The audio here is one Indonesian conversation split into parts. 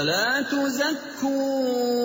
لا تزكوا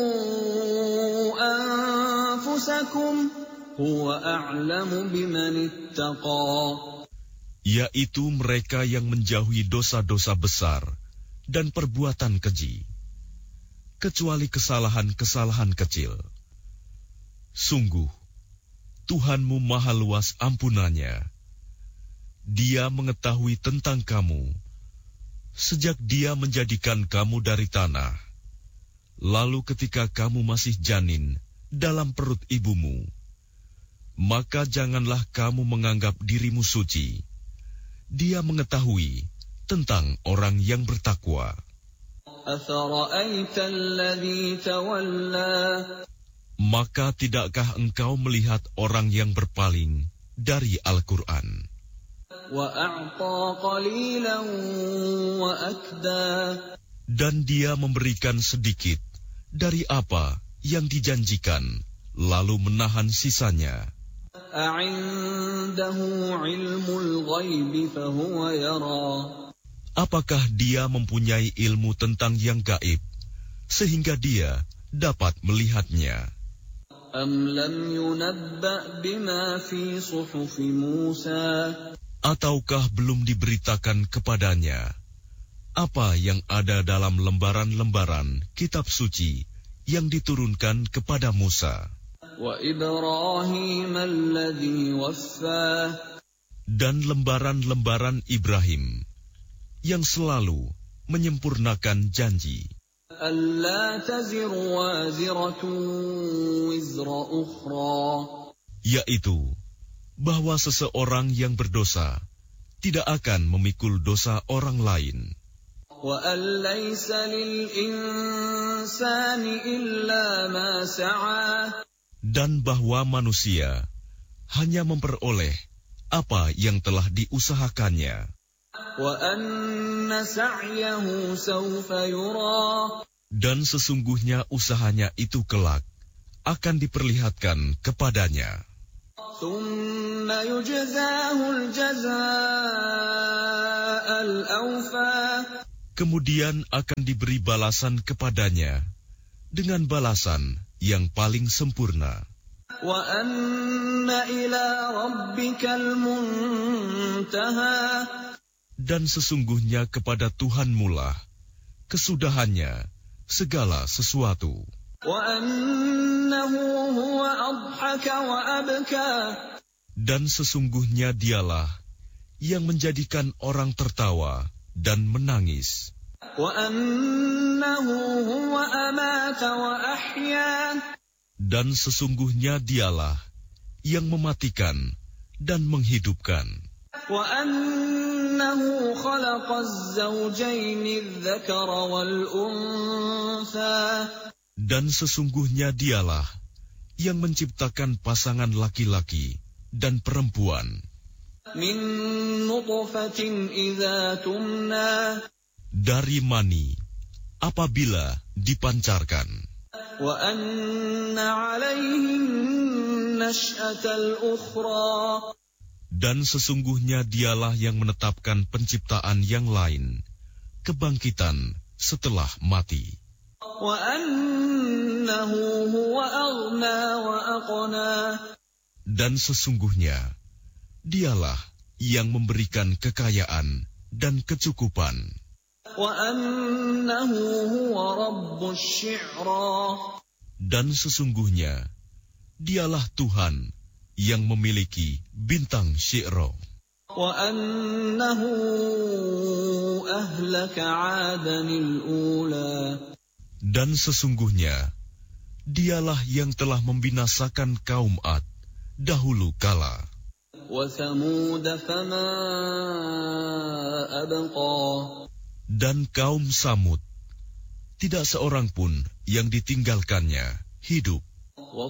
أنفسكم هو أعلم بمن اتقى. Yaitu mereka yang menjauhi dosa-dosa besar dan perbuatan keji, kecuali kesalahan-kesalahan kecil. Sungguh, Tuhanmu maha luas ampunannya. Dia mengetahui tentang kamu, sejak Dia menjadikan kamu dari tanah, lalu ketika kamu masih janin dalam perut ibumu, maka janganlah kamu menganggap dirimu suci. Dia mengetahui tentang orang yang bertakwa. Maka tidakkah engkau melihat orang yang berpaling dari Al-Quran? Dan dia memberikan sedikit dari apa yang dijanjikan, lalu menahan sisanya. Apakah dia mempunyai ilmu tentang yang gaib, sehingga dia dapat melihatnya? Ataukah belum diberitakan kepadanya apa yang ada dalam lembaran-lembaran kitab suci yang diturunkan kepada Musa? Dan lembaran-lembaran Ibrahim yang selalu menyempurnakan janji, yaitu bahwa seseorang yang berdosa tidak akan memikul dosa orang lain. Dan bahwa manusia hanya memperoleh apa yang telah diusahakannya. Dan sesungguhnya usahanya itu kelak akan diperlihatkan kepadanya. Kemudian akan diberi balasan kepadanya dengan balasan yang paling sempurna. Dan sesungguhnya kepada Tuhanmu lah kesudahannya segala sesuatu. Dan sesungguhnya dialah yang menjadikan orang tertawa dan menangis. Dan sesungguhnya dialah yang mematikan dan menghidupkan. Dan sesungguhnya dialah yang menciptakan pasangan laki-laki dan perempuan. Dari mani apabila dipancarkan. Dan sesungguhnya dialah yang menetapkan penciptaan yang lain, kebangkitan setelah mati. Dan sesungguhnya dialah yang memberikan kekayaan dan kecukupan. Dan sesungguhnya dialah Tuhan yang memiliki bintang Syi'ra. Dan sesungguhnya dialah yang telah membinasakan kaum Ad dahulu kala. Dan kaum Samud, tidak seorang pun yang ditinggalkannya hidup.